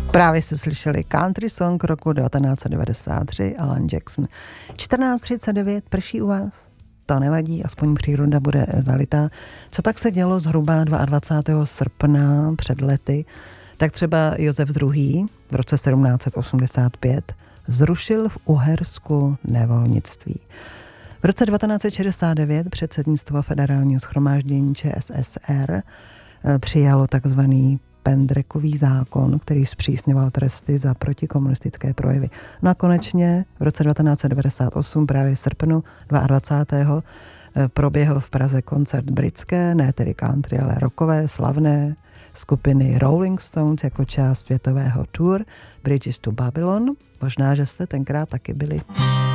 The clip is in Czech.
Právě jste slyšeli country song roku 1993, Alan Jackson. 14:39, prší u vás? To nevadí, aspoň příroda bude zalitá. Co pak se dělo zhruba 22. srpna před lety? Tak třeba Josef II. v roce 1785 zrušil v Uhersku nevolnictví. V roce 1969 předsednictvo Federálního shromáždění ČSSR přijalo takzvaný Pendrekový zákon, který zpřísňoval tresty za protikomunistické projevy. No a konečně v roce 1998, právě v srpnu 22. proběhl v Praze koncert britské, ne tedy country, ale rockové, slavné skupiny Rolling Stones jako část světového tour Bridges to Babylon. Možná, že jste tenkrát taky byli.